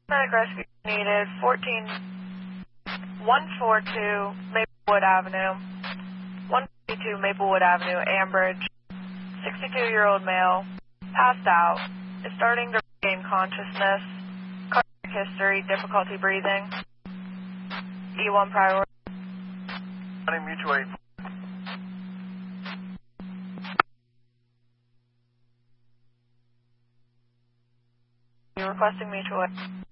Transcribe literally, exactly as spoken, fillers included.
Medic rescue needed. fourteen one forty-two Maplewood Avenue. one forty-two Maplewood Avenue, Ambridge. sixty-two-year-old male. Passed out. Is starting to regain consciousness. Cardiac history. Difficulty breathing. E one priority. Mutual aid. You're requesting mutual aid.